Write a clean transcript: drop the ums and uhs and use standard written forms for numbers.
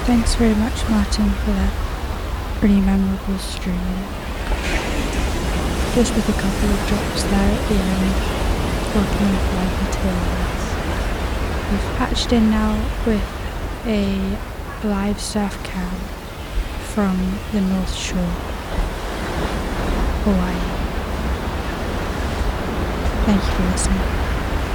Thanks very much, Martin, for that pretty memorable stream. Just with a couple of drops there at the end, talking of live materials. We've patched in now with a live surf cam from the North Shore, Hawaii. Thank you for listening.